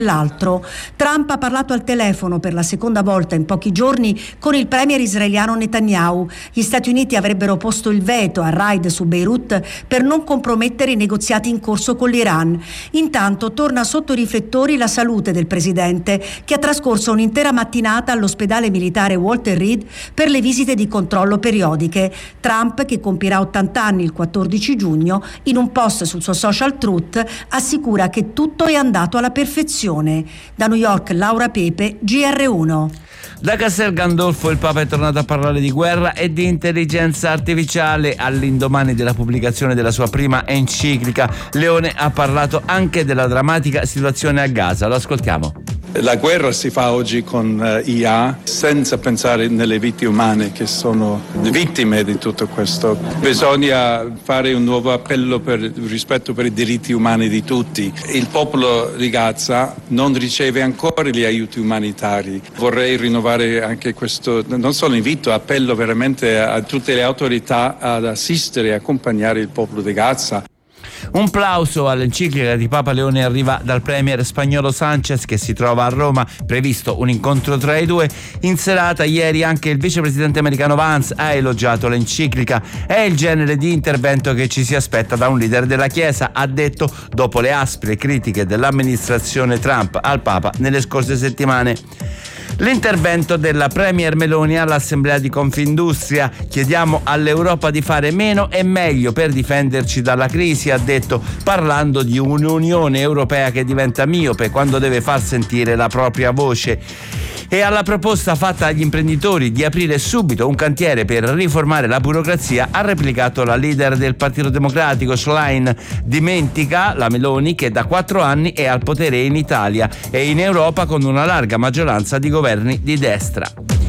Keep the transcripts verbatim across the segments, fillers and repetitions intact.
L'altro. Trump ha parlato al telefono per la seconda volta in pochi giorni con il premier israeliano Netanyahu. Gli Stati Uniti avrebbero posto il veto al raid su Beirut per non compromettere i negoziati in corso con l'Iran. Intanto torna sotto i riflettori la salute del presidente, che ha trascorso un'intera mattinata all'ospedale militare Walter Reed per le visite di controllo periodiche. Trump, che compirà ottanta anni il quattordici giugno, in un post sul suo social Truth assicura che tutto è andato alla perfezione. Da New York, Laura Pepe, G R uno. Da Castel Gandolfo il Papa è tornato a parlare di guerra e di intelligenza artificiale. All'indomani della pubblicazione della sua prima enciclica, Leone ha parlato anche della drammatica situazione a Gaza. Lo ascoltiamo. La guerra si fa oggi con I A senza pensare nelle vite umane che sono vittime di tutto questo. Bisogna fare un nuovo appello per il rispetto per i diritti umani di tutti. Il popolo di Gaza non riceve ancora gli aiuti umanitari. Vorrei rinnovare anche questo, non solo invito, appello veramente a tutte le autorità ad assistere e accompagnare il popolo di Gaza. Un plauso all'enciclica di Papa Leone arriva dal premier spagnolo Sánchez, che si trova a Roma. Previsto un incontro tra i due. In serata ieri anche il vicepresidente americano Vance ha elogiato l'enciclica. È il genere di intervento che ci si aspetta da un leader della Chiesa, ha detto dopo le aspre critiche dell'amministrazione Trump al Papa nelle scorse settimane. L'intervento della premier Meloni all'Assemblea di Confindustria: chiediamo all'Europa di fare meno e meglio per difenderci dalla crisi, ha detto, parlando di un'Unione Europea che diventa miope quando deve far sentire la propria voce. E alla proposta fatta agli imprenditori di aprire subito un cantiere per riformare la burocrazia ha replicato la leader del Partito Democratico Schlein. Dimentica la Meloni che da quattro anni è al potere in Italia e in Europa con una larga maggioranza di governi di destra.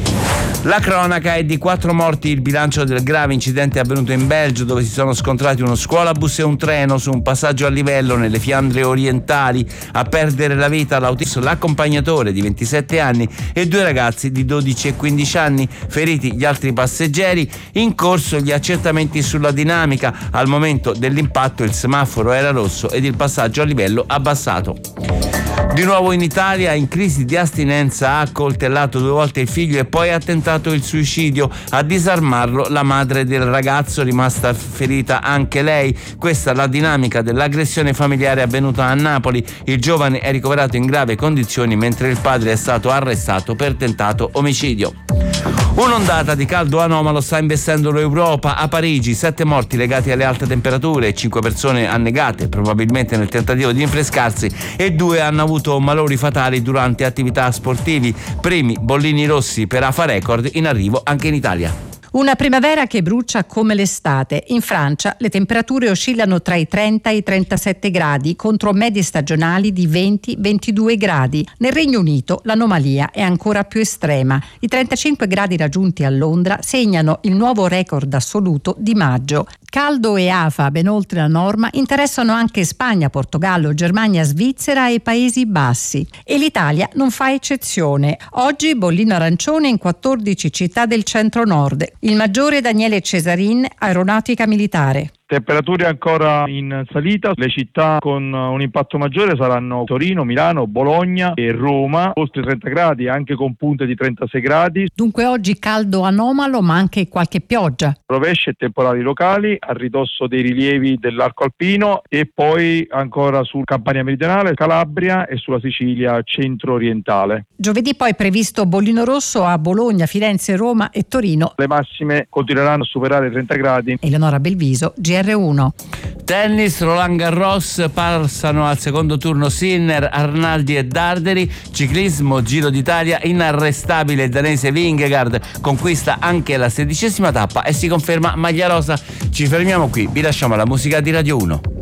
La cronaca è di quattro morti il bilancio del grave incidente avvenuto in Belgio, dove si sono scontrati uno scuolabus e un treno su un passaggio a livello nelle Fiandre orientali. A perdere la vita l'autista, l'accompagnatore di ventisette anni e due ragazzi di dodici e quindici anni, feriti gli altri passeggeri. In corso gli accertamenti sulla dinamica. Al momento dell'impatto il semaforo era rosso ed il passaggio a livello abbassato. Di nuovo in Italia, in crisi di astinenza, ha accoltellato due volte il figlio e poi ha tentato il suicidio. A disarmarlo la madre del ragazzo, rimasta ferita anche lei. Questa è la dinamica dell'aggressione familiare avvenuta a Napoli. Il giovane è ricoverato in grave condizioni mentre il padre è stato arrestato per tentato omicidio. Un'ondata di caldo anomalo sta investendo l'Europa. A Parigi sette morti legati alle alte temperature, cinque persone annegate probabilmente nel tentativo di rinfrescarsi e due hanno avuto malori fatali durante attività sportivi. Primi bollini rossi per Afa Record in arrivo anche in Italia. Una primavera che brucia come l'estate. In Francia le temperature oscillano tra i trenta e i trentasette gradi contro medie stagionali di venti ventidue gradi. Nel Regno Unito l'anomalia è ancora più estrema. I trentacinque gradi raggiunti a Londra segnano il nuovo record assoluto di maggio. Caldo e afa ben oltre la norma interessano anche Spagna, Portogallo, Germania, Svizzera e Paesi Bassi. E l'Italia non fa eccezione. Oggi bollino arancione in quattordici città del centro-nord. Il maggiore Daniele Cesarin, Aeronautica Militare. Temperature ancora in salita, le città con un impatto maggiore saranno Torino, Milano, Bologna e Roma, oltre trenta gradi, anche con punte di trentasei gradi. Dunque oggi caldo anomalo ma anche qualche pioggia. Rovesce e temporali locali a ridosso dei rilievi dell'arco alpino e poi ancora su Campania meridionale, Calabria e sulla Sicilia centro-orientale. Giovedì poi è previsto bollino rosso a Bologna, Firenze, Roma e Torino. Le massime continueranno a superare i trenta gradi. Eleonora Belviso, G R uno. Tennis, Roland Garros, passano al secondo turno Sinner, Arnaldi e Darderi. Ciclismo, Giro d'Italia, inarrestabile danese Vingegaard conquista anche la sedicesima tappa e si conferma maglia rosa. Ci fermiamo qui, vi lasciamo alla musica di Radio uno.